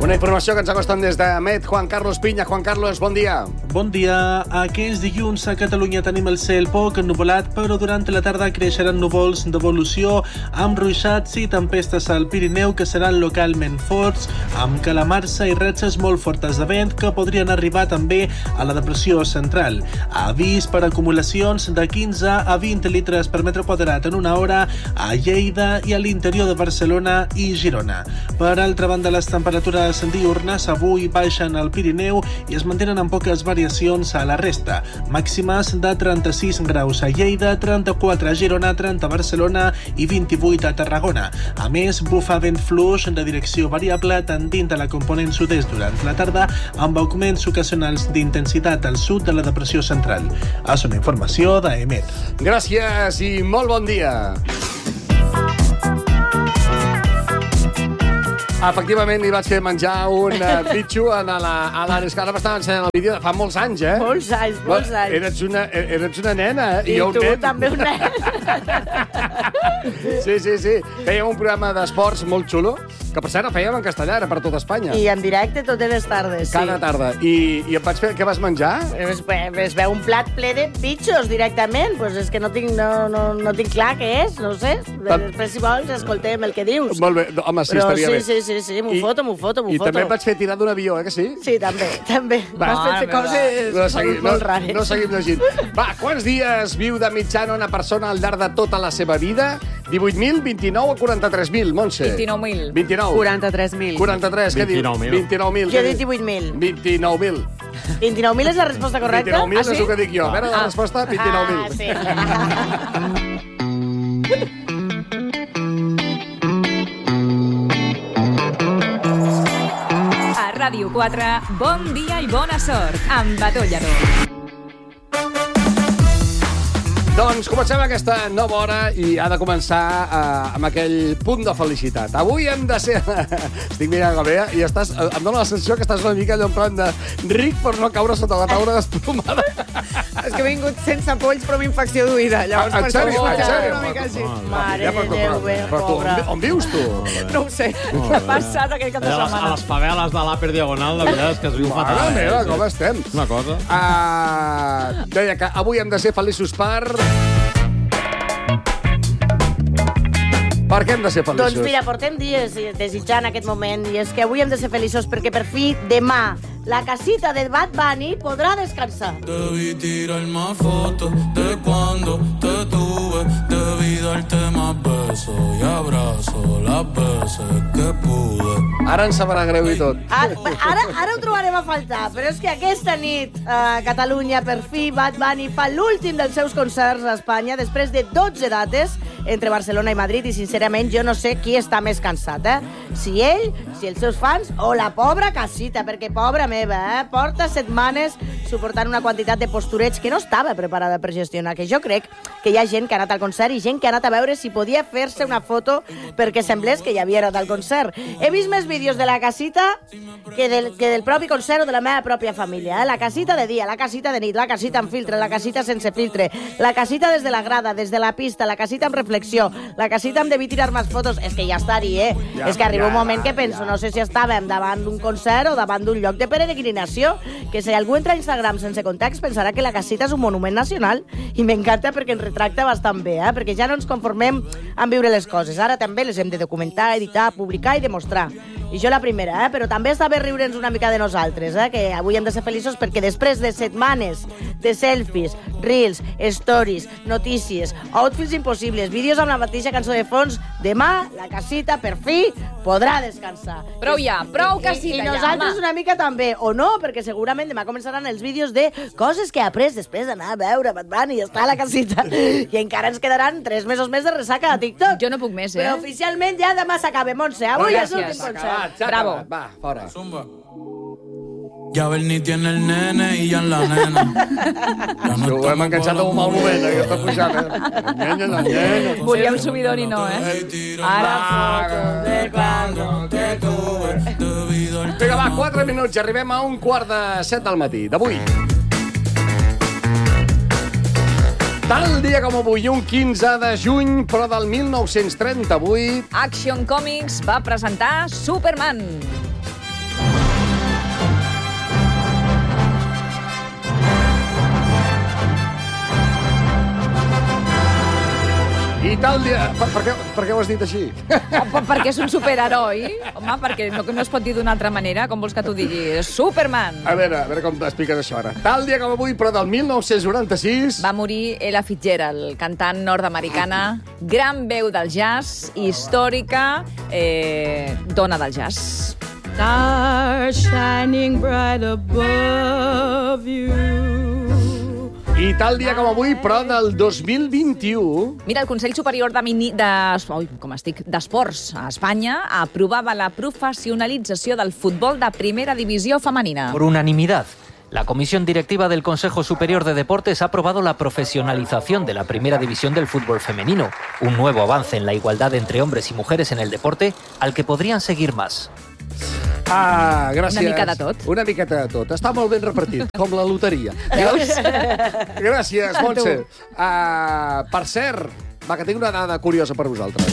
Una informació que ens acosten des de Met, Juan Carlos Piña. Juan Carlos, bon dia. Bon dia. Aquests dilluns a Catalunya tenim el cel poc ennuvolat, però durant la tarda creixeran núvols d'evolució amb ruixats i tempestes al Pirineu que seran localment forts, amb calamarsa i ratxes molt fortes de vent que podrien arribar també a la depressió central. Avís per acumulacions de quinze a vint litres per metre quadrat en una hora a Lleida i a l'interior de Barcelona i Girona. Per altra banda, les temperatures diurnes avui baixen al Pirineu i es mantenen amb poques variacions a la resta. Màximes de trenta-sis graus a Lleida, trenta-quatre a Girona, trenta a Barcelona i vint-i-vuit a Tarragona. A més, bufa vent fluix de direcció variable tendint a la component sud-est durant la tarda, amb augments ocasionals d'intensitat al sud de la depressió central. És una informació d'Emet. Gràcies i molt bon dia. Efectivament, li vaig fer menjar un uh, bitxo a l'Ares, que ara m'estava ensenyant el vídeo de fa molts anys, eh? Molts anys, molts anys. Eres una, eres una nena, eh? I, I jo un tu nen. també un nen. Sí, sí, sí. Fèiem un programa d'esports molt xulo, que per cert el fèiem en castellà, era per tota Espanya. I en directe totes les tardes, sí. Cada tarda. I, i em vaig fer... Què vas menjar? Es, es veu un plat ple de bitxos directament. Pues és que no tinc, no, no, no tinc clar què és, no sé. Després, si vols, escoltem el que dius. Molt bé. Home, sí, Però estaria sí, bé. Sí, sí, sí, m'ho foto, m'ho foto, m'ho I foto. també et vaig fer tirar d'un avió, eh, que sí? Sí, també, també. Vas fer coses no seguim, molt no, rares. No seguim llegint. Va, quants dies viu de mitjana una persona al llarg de tota la seva vida? divuit mil, vint-i-nou o quaranta-tres mil, Montse? vint-i-nou mil. vint-i-nou. quaranta-tres mil. quaranta-tres, què dius? vint-i-nou mil. vint-i-nou mil. Jo he dit divuit mil. vint-i-nou mil. vint-i-nou mil és la resposta correcta? vint-i-nou mil Ah, sí? és el que dic jo. A veure, la resposta, vint-i-nou mil. Ah, sí. A Ràdio quatre, bon dia i bona sort, amb Badó Lledó. Doncs comencem aquesta nova hora i ha de començar uh, amb aquell punt de felicitat. Avui hem de ser... Estic mirant com veia i estàs, em dóna la sensació que estàs una mica allò en plan de ric per no caure sota la taula desplomada. És que he vingut sense polls però amb infecció d'oïda. Llavors, En per això sèrio? m'ho En escoltava sèrio? una mica així. Mare Ja, però, de Déu, però, ben però tu, pobra. on, on vius tu? No ho sé. Què ha passat aquest cap de A les, a setmana? les faveles de l'Àper Diagonal, la veritat és que es viu fatal. Mare meva, eh? com estem? Una cosa. Uh, deia que avui hem de ser feliços per... Per què hem de ser feliços? Doncs mira, portem dies desitjant aquest moment i és que avui hem de ser feliços perquè per fi demà la casita de Bad Bunny podrà descansar. Debí tirar más fotos de cuando te tuve. Debí darte más besos y abrazos las veces que pude. Ara ens sabrà greu i tot. Ara, ara, ara ho trobarem a faltar, però és que aquesta nit a Catalunya per fi Bad Bunny fa l'últim dels seus concerts a Espanya després de dotze dates entre Barcelona i Madrid i sincerament jo no sé qui està més cansat, eh? Si ell, si els seus fans o la pobra casita, perquè pobra meva, eh? Porta setmanes suportant una quantitat de postureig que no estava preparada per gestionar, que jo crec que hi ha gent que ha anat al concert i gent que ha anat a veure si podia fer-se una foto perquè semblés que hi havia anat al concert. He vist més vídeos de la casita que del, que del propi concert o de la meva pròpia família, eh? La casita de dia, la casita de nit, la casita amb filtre, la casita sense filtre, la casita des de la grada, des de la pista, la casita amb reflexió, la casita amb devia tirar més fotos. És que ja estaria, eh? Ja, és que arriba ja, un moment que penso, ja. no sé si estàvem davant d'un concert o davant d'un lloc de peregrinació, que si algú entra a Instagram sense context pensarà que la casita és un monument nacional i m'encanta perquè ens retracta bastant bé, eh? Perquè ja no ens conformem amb viure les coses. Ara també les hem de documentar, editar, publicar i demostrar. I jo la primera, eh? Però també està bé riure'ns una mica de nosaltres, eh? Que avui hem de ser feliços perquè després de setmanes de selfies, reels, stories, notícies, outfits impossibles, vídeos amb la mateixa cançó de fons, demà la casita, per fi, podrà descansar. Prou ja, prou casita I, i ja, nosaltres home. una mica també, o no, perquè segurament demà començaran els vídeos de coses que ha après després d'anar a veure Bad Bunny i estar a la casita. I encara ens quedaran tres mesos més de ressaca a TikTok. Jo no puc més, eh? Però oficialment ja demà s'acaba, Montse. Avui Oh, és l'últim gràcies. concert. S'ha Bravo. acabat. Va, fora. Zumba. Ya Berni tiene el nene y ya en la nena. Ya No ho hem enganxat en un mal moment, aquesta pujada. Eh? Nyanya, nyanya. Volia un subidor i no, eh? Ara fotos de cuando te tuve. Debí darte Vinga, va, quatre minuts i arribem a un quart de set del matí d'avui. Tal dia com avui, un quinze de juny, però del mil nou-cents trenta-vuit... Action Comics va presentar Superman. Itàlia... Per, per, què, per què ho has dit així? Perquè és un superheroi. Home, perquè no, no es pot dir d'una altra manera. Com vols que t'ho digui? Superman. A veure, a veure com t'expliques això ara. Tal dia com avui, però del mil nou-cents noranta-sis... Va morir Ella Fitzgerald, cantant nord-americana, gran veu del jazz, històrica, eh, dona del jazz. Stars shining bright above you. I tal dia com avui, però del dos mil vint-i-u... Mira, el Consell Superior de Mini... de... Ui, com estic? d'Esports a Espanya aprovava la professionalització del futbol de primera divisió femenina. Por unanimidad, la Comisión Directiva del Consejo Superior de Deportes ha aprobado la profesionalización de la primera división del fútbol femenino, un nuevo avance en la igualdad entre hombres y mujeres en el deporte, al que podrían seguir más. Ah, gràcies. Una mica de tot. Una miqueta de tot. Està molt ben repartit, com la loteria. Veus? Gràcies, Montse. Uh, per cert, va, que tinc una dada curiosa per vosaltres.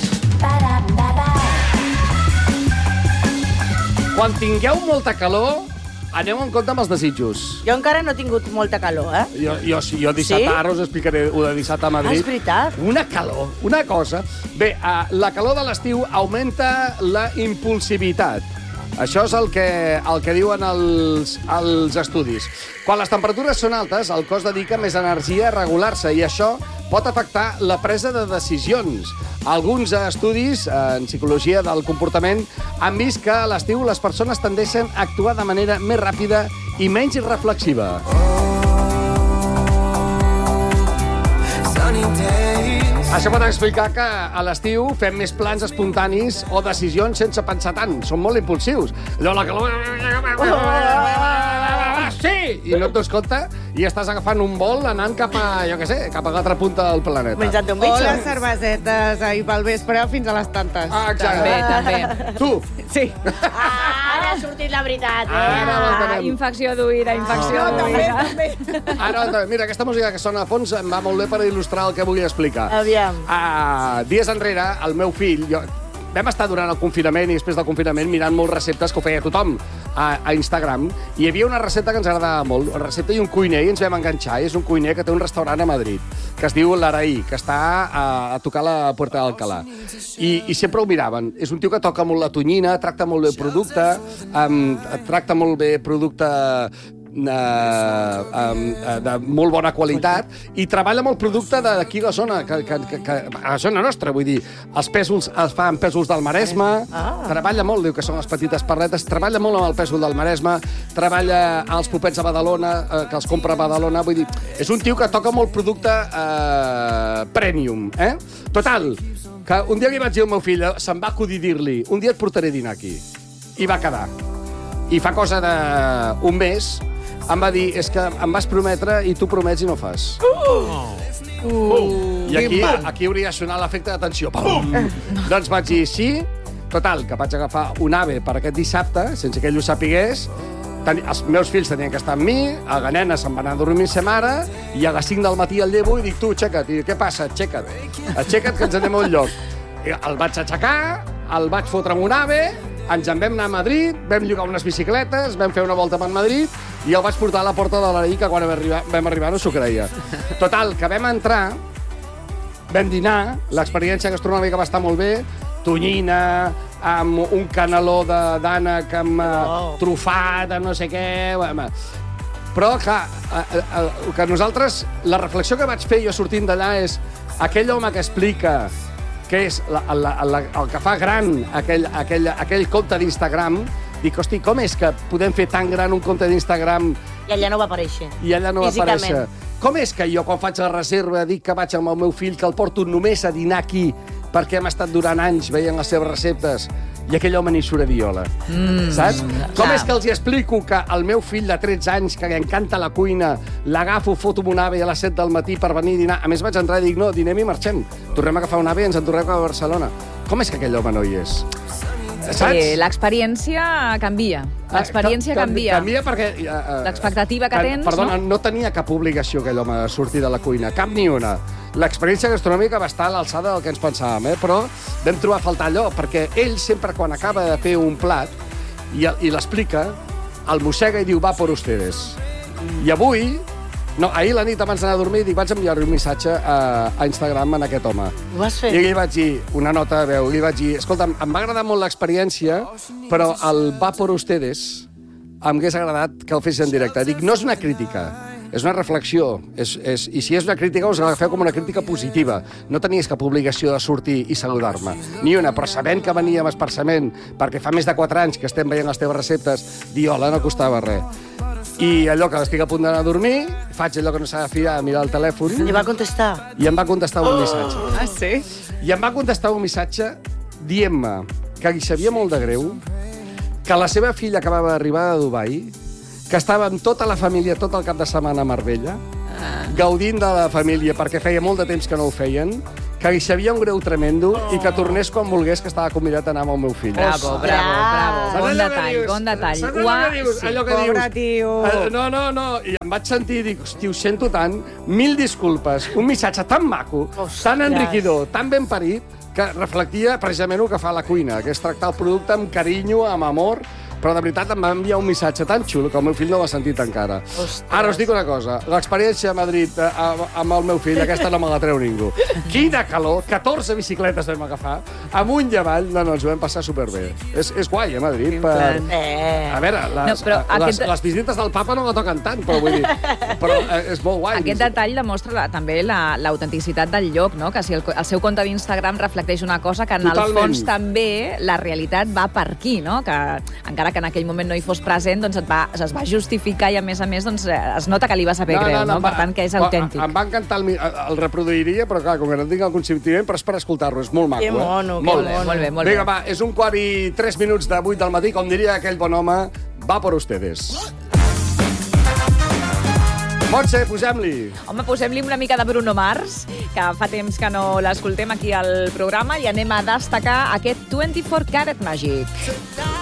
Quan tingueu molta calor, aneu en compte amb els desitjos. Jo encara no he tingut molta calor, eh? Jo, jo, sí, jo dissabte, sí? Ara us explicaré ho de dissabte a Madrid. Ah, és veritat. Una calor, una cosa. Bé, uh, la calor de l'estiu augmenta la impulsivitat. Això és el que, el que diuen els, els estudis. Quan les temperatures són altes, el cos dedica més energia a regular-se i això pot afectar la presa de decisions. Alguns estudis en psicologia del comportament han vist que a l'estiu les persones tendeixen a actuar de manera més ràpida i menys reflexiva. Això pot explicar que a l'estiu fem més plans espontanis o decisions sense pensar tant. Som molt impulsius. Allò, la calor... Sí! I no et dones compte i estàs agafant un vol anant cap a, jo què sé, cap a l'altra punta del planeta. Menjant un O bitxo. les cervesetes ahir pel vespre fins a les tantes. Ah, exacte. També, també. Tu? Sí. Ah, ara ha sortit la veritat, eh? Ara Ah, infecció d'oïda, infecció No, també, d'oïda. també. Ara, mira, aquesta música que sona a fons em va molt bé per il·lustrar el que vull explicar. Aviam. Ah, dies enrere, el meu fill... Jo, vam estar durant el confinament i després del confinament mirant moltes receptes que ho feia tothom a, a Instagram, i hi havia una recepta que ens agradava molt, una recepta i un cuiner, i ens vam enganxar. És un cuiner que té un restaurant a Madrid, que es diu l'Araí, que està a, a tocar la Puerta d'Alcalá. I, I sempre ho miraven. És un tio que toca molt la tonyina, tracta molt bé el producte, um, tracta molt bé producte Uh, uh, de molt bona qualitat i treballa amb el producte d'aquí a la zona, que, que, que, que, a la zona nostra, vull dir, els pèsols es fan pèsols del Maresme, ah. treballa molt, diu que són les petites perletes, treballa molt amb el pèsol del Maresme, treballa als popets a Badalona, uh, que els compra a Badalona, vull dir, és un tio que toca molt producte uh, premium, eh? Total, que un dia li vaig dir al meu fill, se'm va acudir dir-li, un dia et portaré a dinar aquí. I va quedar. I fa cosa d'un mes em va dir, és que em vas prometre i tu promets i no fas. Uh! Uh! I aquí, aquí hauria de sonar l'efecte d'atenció. Doncs vaig dir sí. Total, que vaig agafar un ave per aquest dissabte, sense que ell ho sapigués. Ten... Els meus fills tenien que estar amb mi, a la nena se'n va anar a dormir amb sa mare, i a les cinc del matí el llevo i dic, tu, aixeca't. I dic, què passa? Aixeca't. Aixeca't, que ens anem a un lloc. I el vaig aixecar, el vaig fotre amb un ave, ens en vam anar a Madrid, vam llogar unes bicicletes, vam fer una volta per Madrid i el vaig portar a la porta de l'Araí, que quan vam arribar, vam arribar no s'ho creia. Total, que vam entrar, vam dinar, l'experiència gastronòmica va estar molt bé, tonyina, amb un caneló d'ànec, amb oh. trufat, amb no sé què... Però, clar, que nosaltres, la reflexió que vaig fer jo sortint d'allà és aquell home que explica que és la, la, la, el que fa gran aquell, aquell, aquell compte d'Instagram, dic, hosti, com és que podem fer tan gran un compte d'Instagram i allà no va aparèixer. I allà no va aparèixer. Com és que jo, quan faig la reserva, dic que vaig amb el meu fill, que el porto només a dinar aquí, perquè hem estat durant anys veient les seves receptes, i aquell home ni surt a viola. Mm, Saps? Com clar. És que els hi explico que el meu fill de tretze anys, que li encanta la cuina, l'agafo, foto amb un ave a les set del matí per venir a dinar. A més, vaig entrar i dic, no, dinem i marxem. Tornem a agafar un ave i ens en tornem a Barcelona. Com és que aquell home no hi és? Sí, l'experiència canvia. L'experiència ah, canvia. Canvia perquè... Uh, uh, L'expectativa que tens, perdona, no? no tenia cap obligació aquell home de sortir de la cuina, cap ni una. L'experiència gastronòmica va estar a l'alçada del que ens pensàvem, eh? Però vam trobar a faltar allò, perquè ell sempre quan acaba de fer un plat i, i l'explica, el mossega i diu, va por ustedes. I avui No, ahir la nit abans d'anar a dormir dic, vaig enviar-li un missatge a, a Instagram a aquest home. Ho vas fer? I li vaig dir, una nota de veu, li vaig dir, escolta, em va agradar molt l'experiència, però el Va por ustedes em hagués agradat que el fessin en directe. Dic, no és una crítica, és una reflexió. És, és, I si és una crítica, us agafeu com una crítica positiva. No tenies cap obligació de sortir i saludar-me. Ni una, però sabent que venia amb esparçament, perquè fa més de quatre anys que estem veient les teves receptes, dir hola no costava res. I allò que estic a punt d'anar a dormir, faig allò que no s'ha de fiar, mirar el telèfon... I va contestar? I em va contestar un missatge. Ah, sí? I em va contestar un missatge dient-me que li sabia molt de greu, que la seva filla acabava d'arribar de Dubai, que estava amb tota la família tot el cap de setmana a Marbella, gaudint de la família perquè feia molt de temps que no ho feien, que li sabia un greu tremendo oh. i que tornés quan volgués, que estava convidat a anar amb el meu fill. Bravo, bravo, bravo. Bon detall, dius, bon detall. Saps allò que dius? Sí. Allò que Pobre dius, tio. Uh, no, no, no. I em vaig sentir i dic, hosti, ho sento tant, mil disculpes, un missatge tan maco, Ostres. tan enriquidor, tan ben parit, que reflectia precisament el que fa la cuina, que és tractar el producte amb carinyo, amb amor, però de veritat em va enviar un missatge tan xulo que el meu fill no l'ha sentit encara. Ostres. Ara us dic una cosa, l'experiència a Madrid eh, amb el meu fill, aquesta no me la treu ningú. Quina calor, catorze bicicletes vam agafar, amunt i avall, no, no, ens ho vam passar superbé. És, és guai, a Madrid. Per... Eh. A veure, les, No, però les, aquest- les visites del papa no la toquen tant, però vull dir, però eh, és molt guai. Aquest detall demostra la, també la- l'autenticitat del lloc, no? Que si el, el seu compte d'Instagram reflecteix una cosa que en Totalment. el fons també la realitat va per aquí, no? Que encara que en aquell moment no hi fos present, doncs et va, es va justificar i a més a més doncs, es nota que li va saber greu, no? em Per va- tant, que és em- autèntic. Em va encantar, el, mi- el reproduiria, però clar, com que no tinc el consentiment, però és per escoltar-lo, és molt maco. Que mono, eh? que molt, mono. Molt bé, molt Vinga, bé. va, és un quart i tres minuts de vuit del matí, com diria aquell bon home, va por ustedes. Montse, posem-li. Home, posem-li una mica de Bruno Mars, que fa temps que no l'escoltem aquí al programa, i anem a destacar aquest vint-i-four Carat Magic.